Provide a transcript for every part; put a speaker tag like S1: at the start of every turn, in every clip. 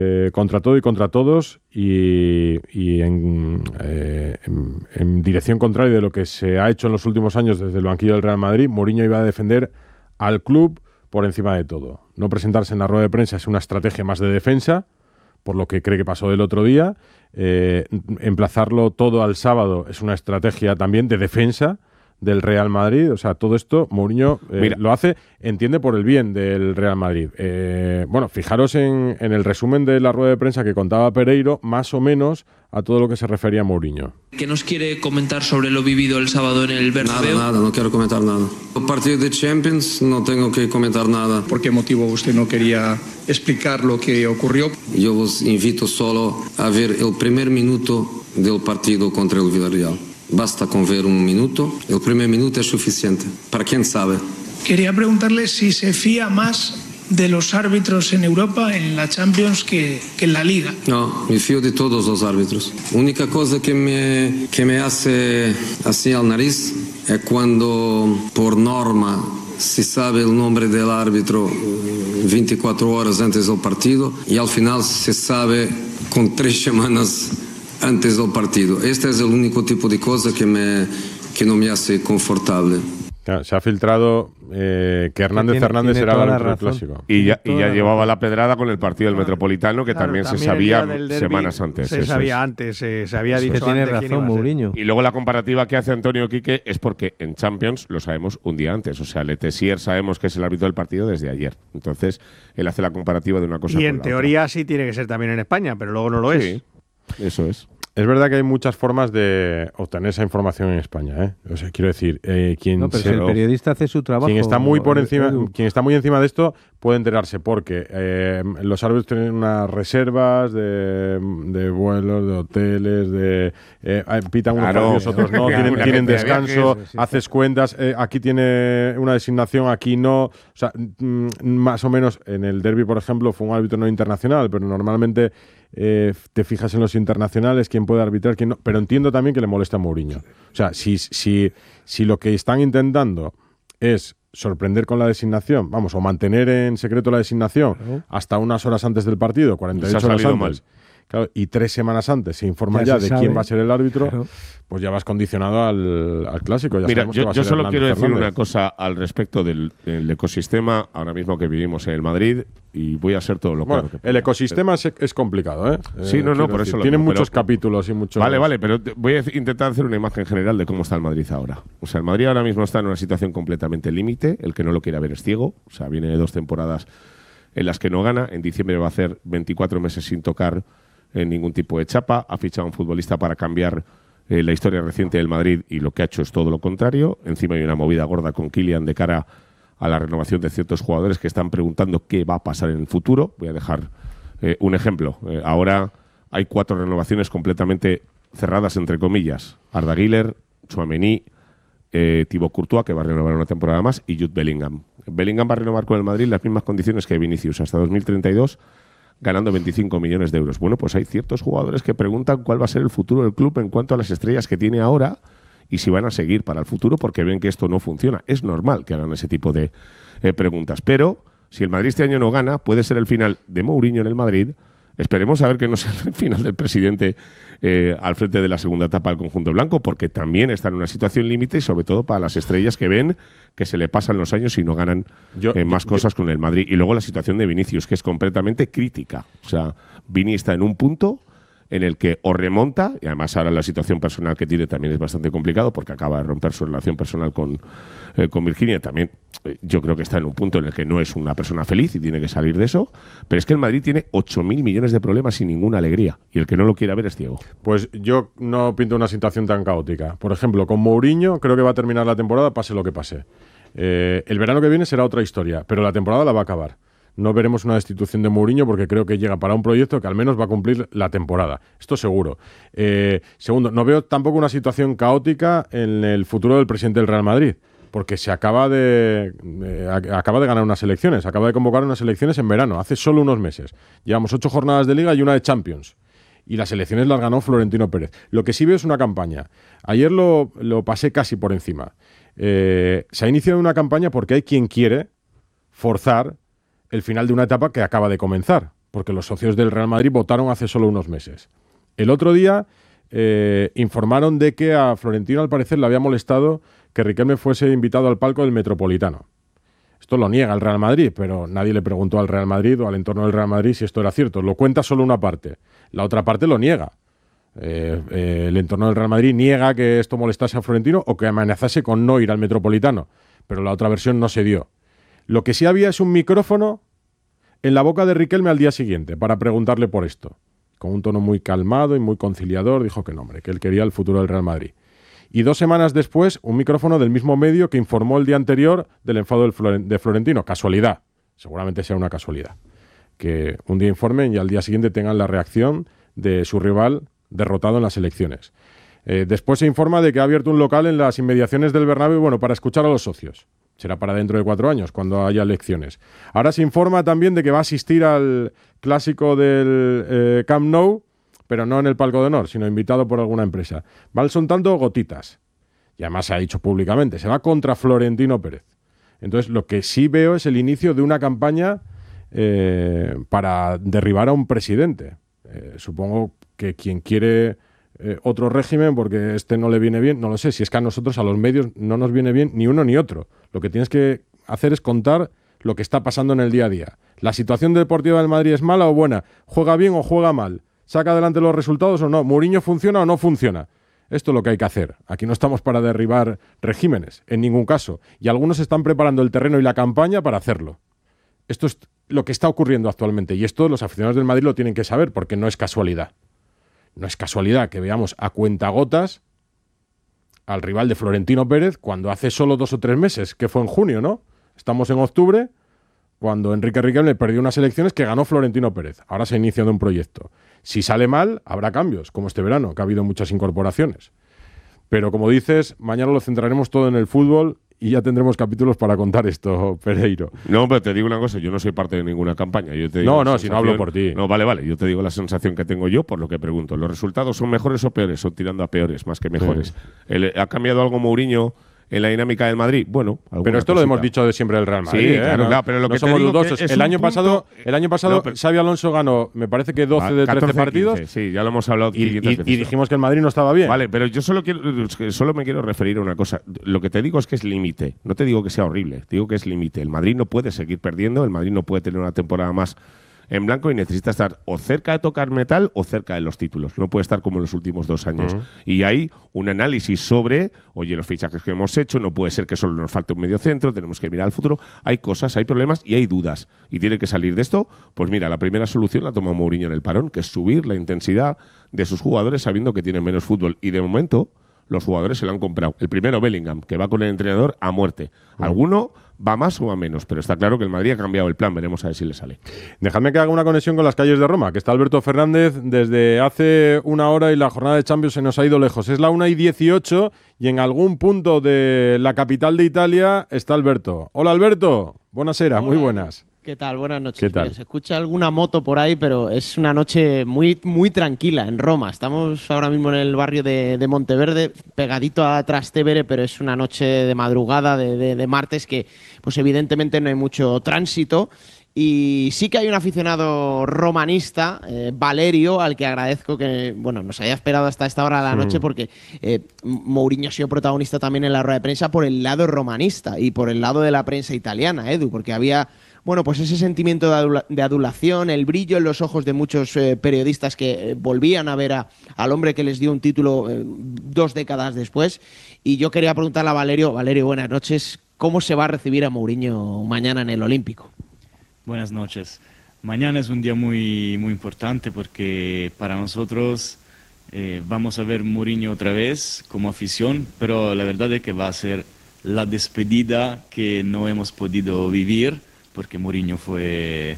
S1: contra todo y contra todos y en dirección contraria de lo que se ha hecho en los últimos años desde el banquillo del Real Madrid. Mourinho iba a defender al club por encima de todo. No presentarse en la rueda de prensa es una estrategia más de defensa, por lo que cree que pasó del otro día. Emplazarlo todo al sábado es una estrategia también de defensa del Real Madrid. O sea, todo esto Mourinho lo hace, entiende, por el bien del Real Madrid. Bueno, fijaros en el resumen de la rueda de prensa que contaba Pereiro, más o menos a todo lo que se refería a Mourinho.
S2: ¿Qué nos quiere comentar sobre lo vivido el sábado en el Bernabéu?
S3: Nada, no quiero comentar nada. El partido de Champions no tengo que comentar nada.
S4: ¿Por qué motivo usted no quería explicar lo que ocurrió?
S3: Yo os invito solo a ver el primer minuto del partido contra el Villarreal. Basta con ver un minuto, el primer minuto es suficiente, para quien sabe.
S5: Quería preguntarle si se fía más de los árbitros en Europa, en la Champions, que en la Liga.
S3: No, me fío de todos los árbitros. Única cosa que me hace así al nariz es cuando, por norma, se sabe el nombre del árbitro 24 horas antes del partido y al final se sabe con 3 semanas antes del partido. Este es el único tipo de cosa que no me hace confortable.
S1: Claro, se ha filtrado que Hernández era el árbitro clásico.
S6: Y ya llevaba la pedrada con el partido del Metropolitano, que también se sabía semanas antes.
S7: Se sabía antes, se había dicho
S8: tiene
S7: antes
S8: razón Mourinho.
S6: Y luego la comparativa que hace Antonio Quique es porque en Champions lo sabemos un día antes. O sea, Le Tessier sabemos que es el árbitro del partido desde ayer. Entonces, él hace la comparativa de una cosa con la otra.
S7: Y en teoría sí tiene que ser también en España, pero luego no lo es.
S6: Sí, eso es.
S1: Es verdad que hay muchas formas de obtener esa información en España, ¿eh? O sea, quiero decir, si el
S8: periodista hace su trabajo.
S1: Quien está muy encima de esto puede enterarse, porque los árbitros tienen unas reservas de vuelos, de hoteles, pitan unos partidos, otros no, tienen descanso, haces cuentas, aquí tiene una designación, aquí no. O sea, más o menos en el derbi, por ejemplo, fue un árbitro no internacional, pero normalmente te fijas en los internacionales, quién puede arbitrar, quién no. Pero entiendo también que le molesta a Mourinho. O sea, si lo que están intentando es sorprender con la designación, vamos, o mantener en secreto la designación hasta unas horas antes del partido, 48 horas antes, claro, y 3 semanas antes se informa ya de quién va a ser el árbitro, pues ya vas condicionado al clásico. Ya
S6: Mira,
S1: que va a
S6: yo
S1: ser
S6: solo
S1: Hernández
S6: quiero decir
S1: Fernández.
S6: una cosa al respecto del ecosistema ahora mismo que vivimos en el Madrid, y voy a ser todo lo claro que pueda.
S1: El ecosistema es complicado, ¿eh?
S6: Sí, no, por eso lo
S1: tiene
S6: digo,
S1: muchos capítulos y muchos.
S6: Vale, pero voy a intentar hacer una imagen general de cómo está el Madrid ahora. O sea, el Madrid ahora mismo está en una situación completamente límite. El que no lo quiera ver es ciego. O sea, viene de 2 temporadas en las que no gana. En diciembre va a hacer 24 meses sin tocar ningún tipo de chapa. Ha fichado a un futbolista para cambiar la historia reciente del Madrid, y lo que ha hecho es todo lo contrario. Encima hay una movida gorda con Kylian de cara a la renovación de ciertos jugadores que están preguntando qué va a pasar en el futuro. Voy a dejar un ejemplo. Ahora hay 4 renovaciones completamente cerradas, entre comillas. Arda Güler, Tchouaméni, Thibaut Courtois, que va a renovar una temporada más, y Jude Bellingham. Bellingham va a renovar con el Madrid las mismas condiciones que Vinicius, hasta 2032, ganando 25 millones de euros. Bueno, pues hay ciertos jugadores que preguntan cuál va a ser el futuro del club en cuanto a las estrellas que tiene ahora y si van a seguir para el futuro, porque ven que esto no funciona. Es normal que hagan ese tipo de preguntas. Pero si el Madrid este año no gana, puede ser el final de Mourinho en el Madrid. Esperemos a ver que no sea el final del presidente al frente de la segunda etapa del conjunto blanco, porque también está en una situación límite, y sobre todo para las estrellas que ven que se le pasan los años y no ganan más cosas con el Madrid. Y luego la situación de Vinicius, que es completamente crítica. O sea, Vini está en un punto en el que o remonta, y además ahora la situación personal que tiene también es bastante complicado, porque acaba de romper su relación personal con Virginia. También yo creo que está en un punto en el que no es una persona feliz y tiene que salir de eso. Pero es que el Madrid tiene 8.000 millones de problemas sin ninguna alegría, y el que no lo quiera ver es ciego.
S1: Pues yo no pinto una situación tan caótica. Por ejemplo, con Mourinho creo que va a terminar la temporada, pase lo que pase. El verano que viene será otra historia, pero la temporada la va a acabar. No veremos una destitución de Mourinho, porque creo que llega para un proyecto que al menos va a cumplir la temporada. Esto seguro. Segundo, no veo tampoco una situación caótica en el futuro del presidente del Real Madrid, porque se acaba de ganar unas elecciones, acaba de convocar unas elecciones en verano, hace solo unos meses. Llevamos 8 jornadas de Liga y una de Champions. Y las elecciones las ganó Florentino Pérez. Lo que sí veo es una campaña. Ayer lo pasé casi por encima. Se ha iniciado una campaña porque hay quien quiere forzar el final de una etapa que acaba de comenzar. porque los socios del Real Madrid votaron hace solo unos meses. El otro día informaron de que a Florentino al parecer le había molestado que Riquelme fuese invitado al palco del Metropolitano. Esto lo niega el Real Madrid, pero nadie le preguntó al Real Madrid o al entorno del Real Madrid si esto era cierto. Lo cuenta solo una parte. La otra parte lo niega. El entorno del Real Madrid niega que esto molestase a Florentino o que amenazase con no ir al Metropolitano, pero la otra versión no se dio. Lo que sí había es un micrófono en la boca de Riquelme al día siguiente para preguntarle por esto. Con un tono muy calmado y muy conciliador, dijo que no, hombre, que él quería el futuro del Real Madrid. Y 2 semanas después, un micrófono del mismo medio que informó el día anterior del enfado de Florentino. Casualidad, seguramente sea una casualidad. Que un día informen y al día siguiente tengan la reacción de su rival derrotado en las elecciones. Después se informa de que ha abierto un local en las inmediaciones del Bernabéu, bueno, para escuchar a los socios. Será para dentro de 4 años, cuando haya elecciones. Ahora se informa también de que va a asistir al clásico del Camp Nou, pero no en el palco de honor, sino invitado por alguna empresa. Van soltando gotitas. Y además se ha dicho públicamente, se va contra Florentino Pérez. Entonces, lo que sí veo es el inicio de una campaña para derribar a un presidente. Supongo que quien quiere otro régimen, porque este no le viene bien, no lo sé, si es que a nosotros, a los medios, no nos viene bien ni uno ni otro. Lo que tienes que hacer es contar lo que está pasando en el día a día. ¿La situación deportiva del Madrid es mala o buena? ¿Juega bien o juega mal? ¿Saca adelante los resultados o no? ¿Mourinho funciona o no funciona? Esto es lo que hay que hacer. Aquí no estamos para derribar regímenes, en ningún caso. Y algunos están preparando el terreno y la campaña para hacerlo. Esto es lo que está ocurriendo actualmente. Y esto los aficionados del Madrid lo tienen que saber, porque no es casualidad. No es casualidad que veamos a cuentagotas al rival de Florentino Pérez cuando hace solo 2 o 3 meses, que fue en junio, ¿no? Estamos en octubre, cuando Enrique Riquelme perdió unas elecciones que ganó Florentino Pérez. Ahora se ha iniciado un proyecto. Si sale mal, habrá cambios, como este verano, que ha habido muchas incorporaciones. Pero como dices, mañana lo centraremos todo en el fútbol y ya tendremos capítulos para contar esto, Pereiro.
S6: No, pero te digo una cosa, yo no soy parte de ninguna campaña. Yo te digo
S1: no, si no hablo por ti.
S6: No, vale, yo te digo la sensación que tengo yo por lo que pregunto. ¿Los resultados son mejores o peores? Son tirando a peores, más que mejores. Sí. ¿Ha cambiado algo Mourinho en la dinámica del Madrid? Bueno,
S1: pero esto lo hemos dicho de siempre del Real Madrid.
S6: Sí, claro, claro, pero lo que
S1: somos dudosos. El año pasado,
S6: no,
S1: Xabi Alonso ganó, me parece que 12 de 13 partidos.
S6: 15, sí, ya lo hemos hablado.
S1: Y dijimos que el Madrid no estaba bien.
S6: Vale, pero yo solo me quiero referir a una cosa. Lo que te digo es que es límite. No te digo que sea horrible, te digo que es límite. El Madrid no puede seguir perdiendo, el Madrid no puede tener una temporada más en blanco y necesita estar o cerca de tocar metal o cerca de los títulos. No puede estar como en los últimos 2 años. Y hay un análisis sobre, oye, los fichajes que hemos hecho, no puede ser que solo nos falte un medio centro, tenemos que mirar al futuro. Hay cosas, hay problemas y hay dudas. Y tiene que salir de esto. Pues mira, la primera solución la toma Mourinho en el parón, que es subir la intensidad de sus jugadores sabiendo que tienen menos fútbol. Y de momento los jugadores se lo han comprado. El primero, Bellingham, que va con el entrenador a muerte. Alguno va más o va menos, pero está claro que el Madrid ha cambiado el plan. Veremos a ver si le sale.
S1: Dejadme que haga una conexión con las calles de Roma, que está Alberto Fernández desde hace 1 hora y la jornada de Champions se nos ha ido lejos. Es la 1:18 y en algún punto de la capital de Italia está Alberto. Hola, Alberto. Buenasera, muy buenas.
S8: ¿Qué tal? Buenas noches.
S1: ¿Qué tal?
S8: Mira, se escucha alguna moto por ahí, pero es una noche muy, muy tranquila en Roma. Estamos ahora mismo en el barrio de Monteverde, pegadito a Trastevere, pero es una noche de madrugada, de martes, que pues evidentemente no hay mucho tránsito. Y sí que hay un aficionado romanista, Valerio, al que agradezco que nos haya esperado hasta esta hora de la noche, porque Mourinho ha sido protagonista también en la rueda de prensa por el lado romanista y por el lado de la prensa italiana, Edu, porque había pues ese sentimiento de adulación, el brillo en los ojos de muchos periodistas que volvían a ver al hombre que les dio un título 2 décadas después. Y yo quería preguntarle a Valerio, buenas noches, ¿cómo se va a recibir a Mourinho mañana en el Olímpico?
S9: Buenas noches. Mañana es un día muy, muy importante porque para nosotros vamos a ver Mourinho otra vez como afición, pero la verdad es que va a ser la despedida que no hemos podido vivir porque Mourinho fue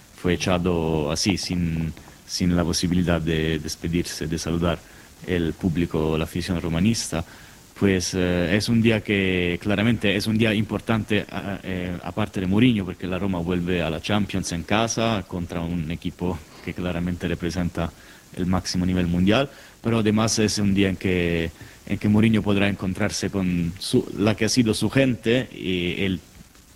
S9: echado así, sin la posibilidad de despedirse, de saludar el público, la afición romanista. Pues es un día que claramente es un día importante aparte de Mourinho, porque la Roma vuelve a la Champions en casa contra un equipo que claramente representa el máximo nivel mundial, pero además es un día en que Mourinho podrá encontrarse con la que ha sido su gente y él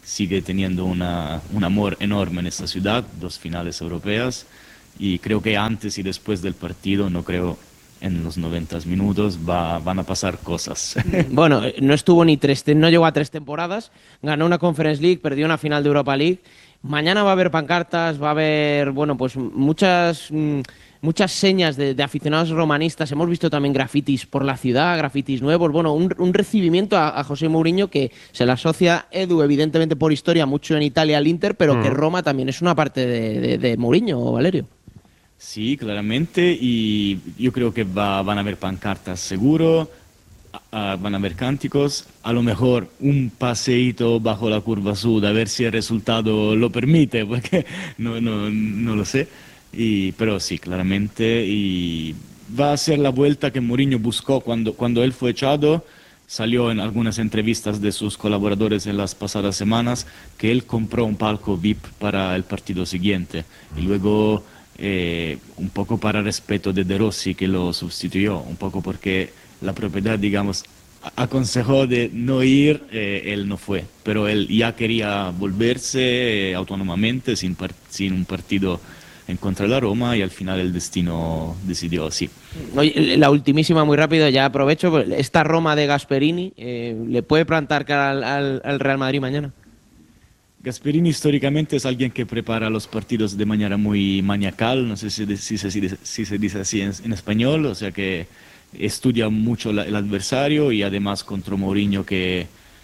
S9: sigue teniendo un amor enorme en esta ciudad, 2 finales europeas, y creo que antes y después del partido, no creo en los 90 minutos, van a pasar cosas.
S8: Bueno, no llegó a 3 temporadas, ganó una Conference League, perdió una final de Europa League. Mañana va a haber pancartas, va a haber, bueno, pues muchas señas de aficionados romanistas. Hemos visto también grafitis por la ciudad, grafitis nuevos. Bueno, un recibimiento a José Mourinho que se le asocia, Edu, evidentemente por historia, mucho en Italia al Inter, pero que Roma también es una parte de Mourinho, Valerio.
S9: Sí, claramente, y yo creo que van a haber pancartas seguro, van a haber cánticos, a lo mejor un paseíto bajo la curva sud, a ver si el resultado lo permite, porque no lo sé, pero sí, claramente, y va a ser la vuelta que Mourinho buscó cuando él fue echado. Salió en algunas entrevistas de sus colaboradores en las pasadas semanas que él compró un palco VIP para el partido siguiente, y luego un poco para respeto de Rossi, que lo sustituyó, un poco porque la propiedad, digamos, aconsejó de no ir, él no fue, pero él ya quería volverse autónomamente sin un partido en contra de la Roma, y al final el destino decidió así.
S8: Oye, la ultimísima, muy rápido, ya aprovecho, esta Roma de Gasperini, ¿le puede plantar cara al Real Madrid mañana?
S9: Gasperini históricamente es alguien que prepara los partidos de manera muy maniacal, no sé si se dice así en español, o sea que estudia mucho el adversario, y además contra Mourinho que,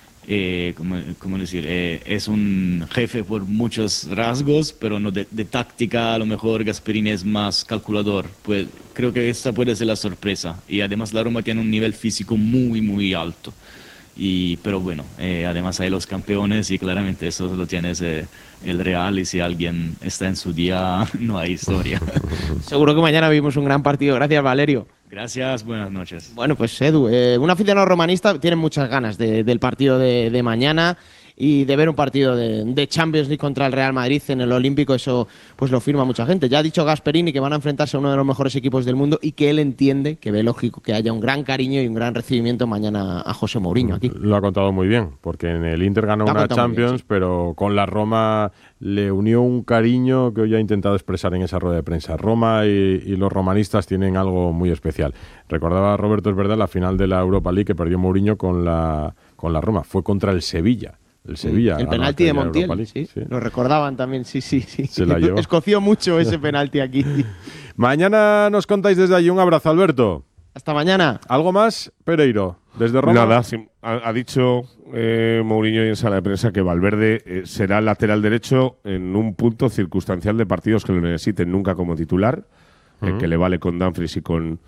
S9: ¿cómo decir? Es un jefe por muchos rasgos, pero no de táctica. A lo mejor Gasperini es más calculador. Pues creo que esta puede ser la sorpresa, y además la Roma tiene un nivel físico muy, muy alto. Pero bueno, además hay los campeones, y claramente eso lo tienes el Real, y si alguien está en su día no hay historia.
S8: Seguro que mañana vimos un gran partido. Gracias, Valerio.
S9: Gracias, buenas noches.
S8: Bueno, pues Edu, un aficionado romanista tiene muchas ganas del partido de mañana, y de ver un partido de Champions League contra el Real Madrid en el Olímpico. Eso pues lo firma mucha gente. Ya ha dicho Gasperini que van a enfrentarse a uno de los mejores equipos del mundo, y que él entiende, que ve lógico que haya un gran cariño y un gran recibimiento mañana a José Mourinho aquí.
S1: Lo ha contado muy bien, porque en el Inter ganó una Champions, bien, sí, pero con la Roma le unió un cariño que hoy ha intentado expresar en esa rueda de prensa. Roma y los romanistas tienen algo muy especial. Recordaba Roberto, es verdad, la final de la Europa League que perdió Mourinho con la Roma. Fue contra el Sevilla. El
S8: penalti de Montiel, sí. Lo recordaban también, sí.
S1: Se la llevó.
S8: Escoció mucho ese penalti aquí.
S1: Mañana nos contáis desde allí. Un abrazo, Alberto.
S8: Hasta mañana.
S1: ¿Algo más, Pereiro, desde Roma?
S6: Nada, sí, ha dicho Mourinho en sala de prensa que Valverde será lateral derecho en un punto circunstancial de partidos que lo necesiten, nunca como titular, que le vale con Dumfries y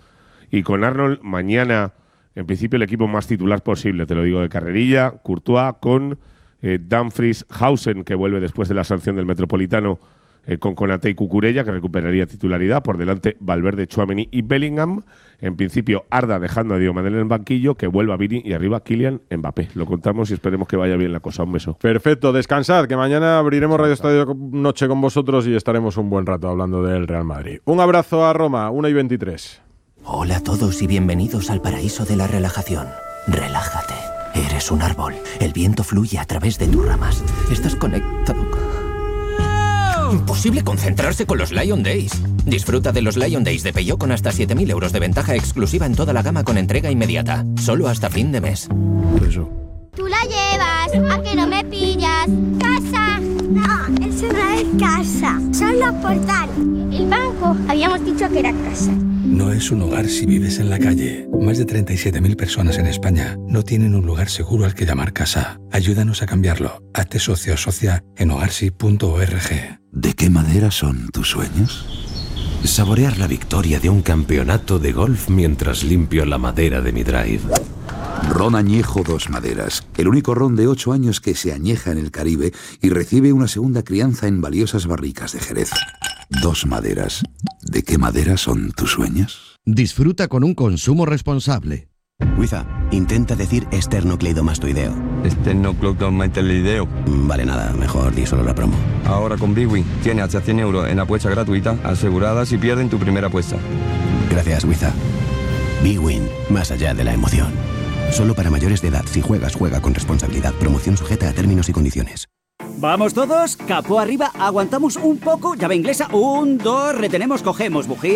S6: con Arnold. Mañana, en principio, el equipo más titular posible, te lo digo de carrerilla, Courtois con Dumfries, Hausen, que vuelve después de la sanción del Metropolitano, con Konaté y Cucurella, que recuperaría titularidad. Por delante, Valverde, Tchouaméni y Bellingham. En principio, Arda dejando a Diomandé en el banquillo, que vuelva Vini, y arriba Kylian Mbappé. Lo contamos y esperemos que vaya bien la cosa. Un beso.
S1: Perfecto, descansad, que mañana abriremos Radio Estadio Noche con vosotros y estaremos un buen rato hablando del Real Madrid. Un abrazo a Roma, 1:23.
S10: Hola a todos y bienvenidos al paraíso de la relajación. Relájate. Eres un árbol. El viento fluye a través de tus ramas. Estás conectado. Imposible concentrarse con los Lion Days. Disfruta de los Lion Days de Peugeot con hasta 7.000 euros de ventaja exclusiva en toda la gama con entrega inmediata. Solo hasta fin de mes.
S1: Eso.
S11: Tú la llevas, ¿a que no me pillas? ¡Casa! No, eso no es casa. Son los portales. El banco, habíamos dicho que era casa.
S12: No es un hogar si vives en la calle. Más de 37.000 personas en España no tienen un lugar seguro al que llamar casa. Ayúdanos a cambiarlo. Hazte socio o socia en hogarsi.org.
S13: ¿De qué madera son tus sueños? Saborear la victoria de un campeonato de golf mientras limpio la madera de mi drive. Ron Añejo Dos Maderas, el único ron de 8 años que se añeja en el Caribe y recibe una segunda crianza en valiosas barricas de Jerez. Dos Maderas. ¿De qué madera son tus sueños?
S14: Disfruta con un consumo responsable.
S15: Wiza, intenta decir esternocleidomastoideo.
S16: Esternocleidomastoideo.
S15: Vale, nada, mejor di solo la promo.
S16: Ahora con Bwin tienes hasta 100 euros en apuesta gratuita asegurada si pierden tu primera apuesta.
S15: Gracias, Wiza. Bwin, más allá de la emoción. Solo para mayores de edad. Si juegas, juega con responsabilidad. Promoción sujeta a términos y condiciones.
S17: Vamos todos, capó arriba, aguantamos un poco, llave inglesa, 1, 2, retenemos, cogemos, bujía.